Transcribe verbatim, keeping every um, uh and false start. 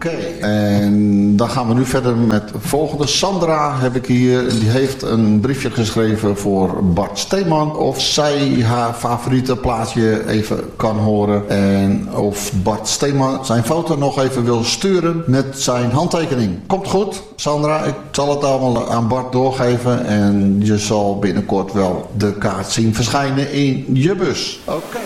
Okay. En dan gaan we nu verder met de volgende. Sandra heb ik hier. Die heeft een briefje geschreven voor Bart Steeman. Of zij haar favoriete plaatje even kan horen. En of Bart Steeman zijn foto nog even wil sturen met zijn handtekening. Komt goed, Sandra. Ik zal het allemaal aan Bart doorgeven. En je zal binnenkort wel de kaart zien verschijnen in je bus. Oké. Okay.